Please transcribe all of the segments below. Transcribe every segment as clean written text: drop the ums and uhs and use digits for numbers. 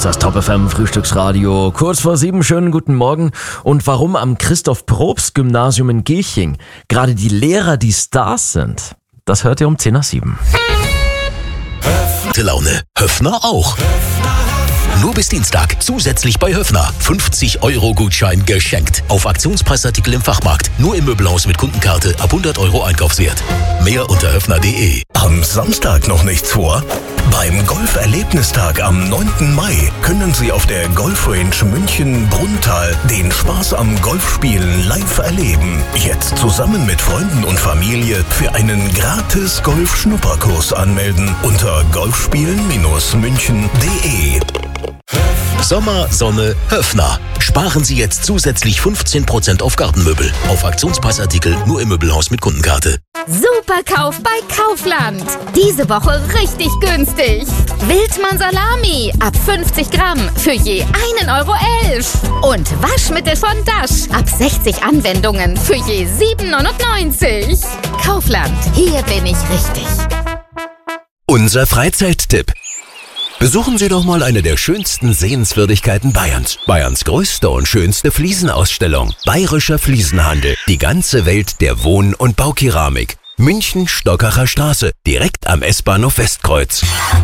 das Top FM Frühstücksradio. Kurz vor 7, schönen guten Morgen. Und warum am Christoph-Probst-Gymnasium in Gilching gerade die Lehrer die Stars sind, das hört ihr um 10 nach 7. Gute Laune. Höffner auch. Nur bis Dienstag. Zusätzlich bei Höffner. 50-Euro-Gutschein geschenkt. Auf Aktionspreisartikel im Fachmarkt. Nur im Möbelhaus mit Kundenkarte ab 100 Euro Einkaufswert. Mehr unter höffner.de. Am Samstag noch nichts vor? Beim Golferlebnistag am 9. Mai können Sie auf der Golfrange München-Brunntal den Spaß am Golfspielen live erleben. Jetzt zusammen mit Freunden und Familie für einen gratis Golf-Schnupperkurs anmelden unter golfspielen-münchen.de. Sommer, Sonne, Höffner. Sparen Sie jetzt zusätzlich 15% auf Gartenmöbel. Auf Aktionspreisartikel nur im Möbelhaus mit Kundenkarte. Superkauf bei Kaufland. Diese Woche richtig günstig. Wildmann Salami ab 50 Gramm für je 1,11 €. Und Waschmittel von Dash ab 60 Anwendungen für je 7,99 €. Kaufland, hier bin ich richtig. Unser Freizeittipp. Besuchen Sie doch mal eine der schönsten Sehenswürdigkeiten Bayerns. Bayerns größte und schönste Fliesenausstellung. Bayerischer Fliesenhandel. Die ganze Welt der Wohn- und Baukeramik. München, Stockacher Straße. Direkt am S-Bahnhof Westkreuz.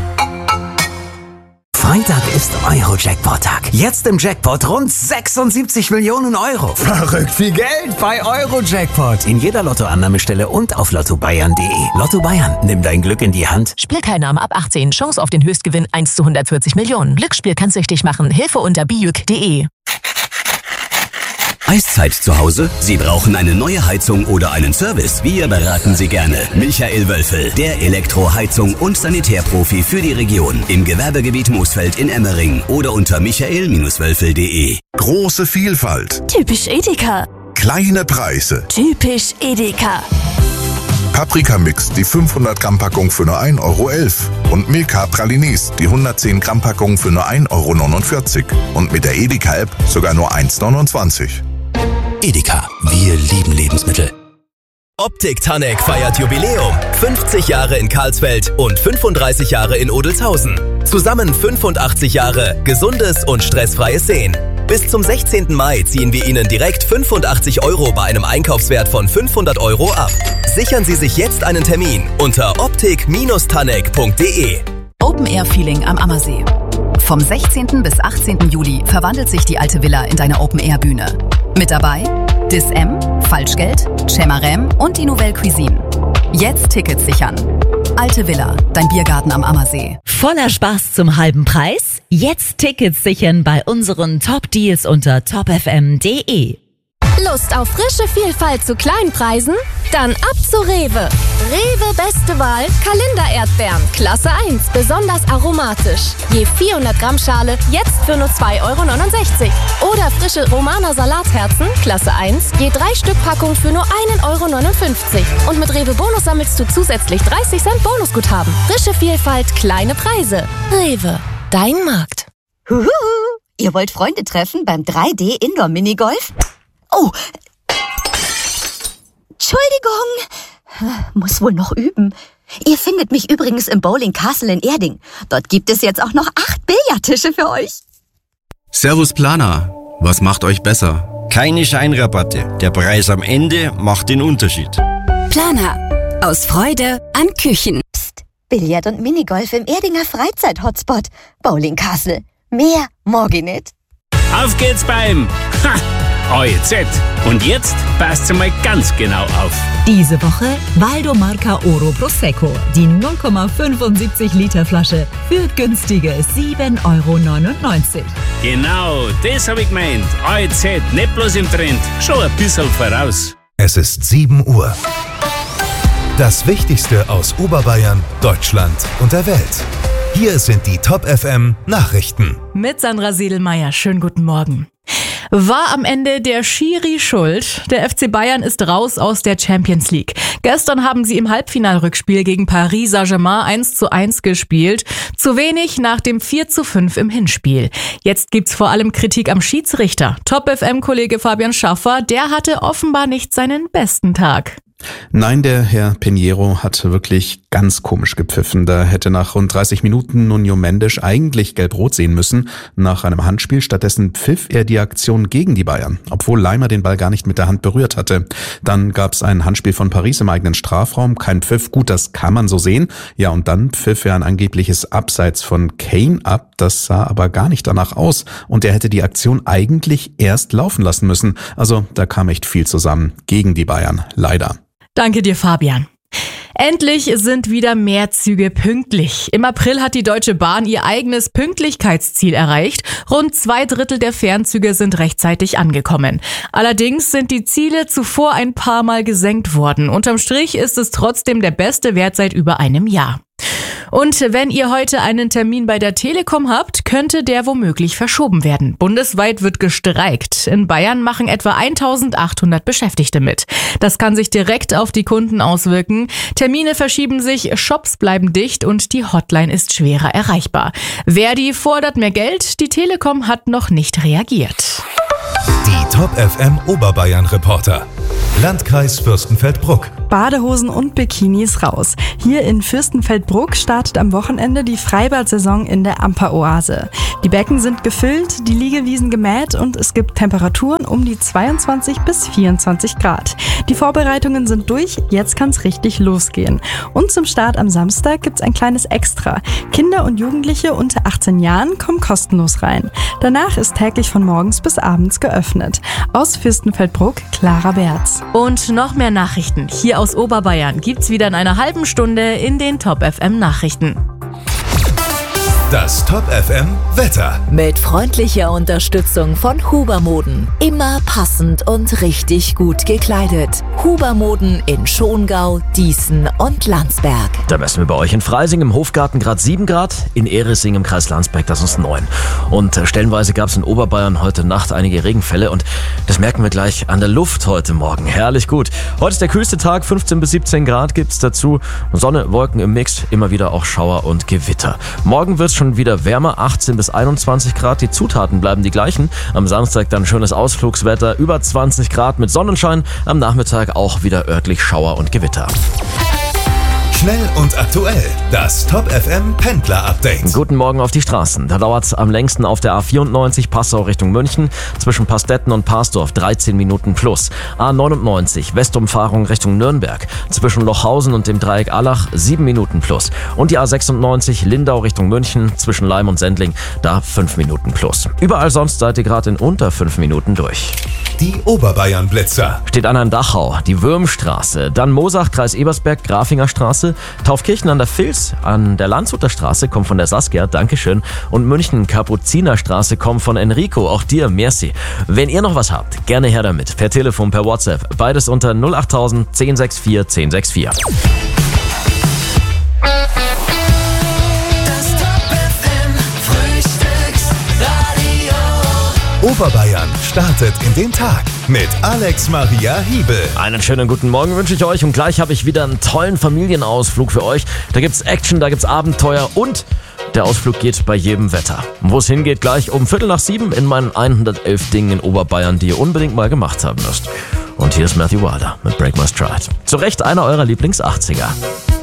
Freitag ist Euro-Jackpot-Tag. Jetzt im Jackpot rund 76 Millionen €. Verrückt viel Geld bei Euro-Jackpot. In jeder Lottoannahmestelle und auf lottobayern.de. Lotto Bayern, nimm dein Glück in die Hand. Spielteilnahme ab 18. Chance auf den Höchstgewinn 1 zu 140 Millionen. Glücksspiel kann süchtig machen. Hilfe unter bijuk.de. Eiszeit zu Hause? Sie brauchen eine neue Heizung oder einen Service? Wir beraten Sie gerne. Michael Wölfel, der Elektroheizung- und Sanitärprofi für die Region. Im Gewerbegebiet Moosfeld in Emmering oder unter michael-wölfel.de. Große Vielfalt. Typisch Edeka. Kleine Preise. Typisch Edeka. Paprika-Mix, die 500 Gramm Packung für nur 1,11 € und Milka Pralines, die 110 Gramm Packung für nur 1,49 € und mit der Edeka-App sogar nur 1,29 €. Edeka. Wir lieben Lebensmittel. Optik Tanek feiert Jubiläum. 50 Jahre in Karlsfeld und 35 Jahre in Odelshausen. Zusammen 85 Jahre gesundes und stressfreies Sehen. Bis zum 16. Mai ziehen wir Ihnen direkt 85 € bei einem Einkaufswert von 500 € ab. Sichern Sie sich jetzt einen Termin unter optik-tanek.de. Open-Air-Feeling am Ammersee. Vom 16. bis 18. Juli verwandelt sich die alte Villa in deine Open-Air-Bühne. Mit dabei Dis-M, Falschgeld, Chemarem und die Nouvelle Cuisine. Jetzt Tickets sichern. Alte Villa, dein Biergarten am Ammersee. Voller Spaß zum halben Preis? Jetzt Tickets sichern bei unseren Top-Deals unter topfm.de. Lust auf frische Vielfalt zu Kleinpreisen? Dann ab zu Rewe. Rewe beste Wahl, Kalender-Erdbeeren, Klasse 1, besonders aromatisch. Je 400 Gramm Schale, jetzt für nur 2,69 €. Oder frische Romaner Salatherzen, Klasse 1, je 3 Stück Packung für nur 1,59 €. Und mit Rewe Bonus sammelst du zusätzlich 30 Cent Bonusguthaben. Frische Vielfalt, kleine Preise. Rewe, dein Markt. Huhu, ihr wollt Freunde treffen beim 3D Indoor Minigolf? Oh, Entschuldigung, muss wohl noch üben. Ihr findet mich übrigens im Bowling Castle in Erding. Dort gibt es jetzt auch noch 8 Billardtische für euch. Servus Planer, was macht euch besser? Keine Scheinrabatte, der Preis am Ende macht den Unterschied. Planer, aus Freude an Küchen. Psst, Billard und Minigolf im Erdinger Freizeit-Hotspot. Bowling Castle, mehr morgen nicht. Auf geht's beim AEZ. Und jetzt passt mal ganz genau auf. Diese Woche Valdomarca Oro Prosecco. Die 0,75 Liter Flasche für günstige 7,99 €. Genau, das habe ich gemeint. AEZ, nicht bloß im Trend, schon ein bisschen voraus. Es ist 7 Uhr. Das Wichtigste aus Oberbayern, Deutschland und der Welt. Hier sind die Top FM Nachrichten. Mit Sandra Siedelmeier. Schönen guten Morgen. War am Ende der Schiri schuld? Der FC Bayern ist raus aus der Champions League. Gestern haben sie im Halbfinalrückspiel gegen Paris Saint-Germain 1:1 gespielt. Zu wenig nach dem 4:5 im Hinspiel. Jetzt gibt's vor allem Kritik am Schiedsrichter. Top-FM-Kollege Fabian Schaffer, der hatte offenbar nicht seinen besten Tag. Nein, der Herr Pinheiro hat wirklich ganz komisch gepfiffen. Da hätte nach rund 30 Minuten Nuno Mendes eigentlich gelb-rot sehen müssen nach einem Handspiel. Stattdessen pfiff er die Aktion gegen die Bayern, obwohl Laimer den Ball gar nicht mit der Hand berührt hatte. Dann gab es ein Handspiel von Paris im eigenen Strafraum. Kein Pfiff, gut, das kann man so sehen. Ja, und dann pfiff er ein angebliches Abseits von Kane ab. Das sah aber gar nicht danach aus. Und er hätte die Aktion eigentlich erst laufen lassen müssen. Also da kam echt viel zusammen gegen die Bayern, leider. Danke dir, Fabian. Endlich sind wieder mehr Züge pünktlich. Im April hat die Deutsche Bahn ihr eigenes Pünktlichkeitsziel erreicht. Rund 2/3 der Fernzüge sind rechtzeitig angekommen. Allerdings sind die Ziele zuvor ein paar Mal gesenkt worden. Unterm Strich ist es trotzdem der beste Wert seit über einem Jahr. Und wenn ihr heute einen Termin bei der Telekom habt, könnte der womöglich verschoben werden. Bundesweit wird gestreikt. In Bayern machen etwa 1800 Beschäftigte mit. Das kann sich direkt auf die Kunden auswirken. Termine verschieben sich, Shops bleiben dicht und die Hotline ist schwerer erreichbar. Verdi fordert mehr Geld, die Telekom hat noch nicht reagiert. Die Top FM Oberbayern Reporter. Landkreis Fürstenfeldbruck. Badehosen und Bikinis raus. Hier in Fürstenfeldbruck startet am Wochenende die Freibad-Saison in der Amper-Oase. Die Becken sind gefüllt, die Liegewiesen gemäht und es gibt Temperaturen um die 22 bis 24 Grad. Die Vorbereitungen sind durch, jetzt kann's richtig losgehen. Und zum Start am Samstag gibt's ein kleines Extra. Kinder und Jugendliche unter 18 Jahren kommen kostenlos rein. Danach ist täglich von morgens bis abends geöffnet. Aus Fürstenfeldbruck, Clara Berz. Und noch mehr Nachrichten hier aus Oberbayern gibt's wieder in einer halben Stunde in den Top FM Nachrichten. Das Top FM Wetter. Mit freundlicher Unterstützung von Hubermoden. Immer passend und richtig gut gekleidet. Hubermoden in Schongau, Dießen und Landsberg. Da messen wir bei euch in Freising im Hofgarten gerade 7 Grad, in Ehresing im Kreis Landsberg, das ist 9. Und stellenweise gab es in Oberbayern heute Nacht einige Regenfälle und das merken wir gleich an der Luft heute Morgen. Herrlich gut. Heute ist der kühlste Tag, 15 bis 17 Grad gibt's dazu. Sonne, Wolken im Mix, immer wieder auch Schauer und Gewitter. Morgen wird's schon wieder wärmer, 18 bis 21 Grad. Die Zutaten bleiben die gleichen. Am Samstag dann schönes Ausflugswetter, über 20 Grad mit Sonnenschein. Am Nachmittag auch wieder örtlich Schauer und Gewitter. Schnell und aktuell. Das Top FM Pendler Update. Guten Morgen auf die Straßen. Da dauert es am längsten auf der A94 Passau Richtung München. Zwischen Pastetten und Parsdorf 13 Minuten plus. A99 Westumfahrung Richtung Nürnberg. Zwischen Lochhausen und dem Dreieck Allach 7 Minuten plus. Und die A96 Lindau Richtung München. Zwischen Leim und Sendling. Da 5 Minuten plus. Überall sonst seid ihr gerade in unter 5 Minuten durch. Die Oberbayern Blitzer. Steht an Dachau, die Würmstraße, dann Moosach, Kreis Ebersberg, Grafinger Straße, Taufkirchen an der Vils, an der Landshuter Straße kommt von der Saskia, Dankeschön, und München Kapuzinerstraße kommt von Enrico, auch dir, merci. Wenn ihr noch was habt, gerne her damit, per Telefon, per WhatsApp, beides unter 08000 1064 1064. Oberbayern startet in den Tag mit Alex Maria Hiebel. Einen schönen guten Morgen wünsche ich euch und gleich habe ich wieder einen tollen Familienausflug für euch. Da gibt's Action, da gibt's Abenteuer und der Ausflug geht bei jedem Wetter. Wo es hingeht, gleich um 6:45 in meinen 111 Dingen in Oberbayern, die ihr unbedingt mal gemacht haben müsst. Und hier ist Matthew Wilder mit Break My Stride. Zu Recht einer eurer Lieblings-80er.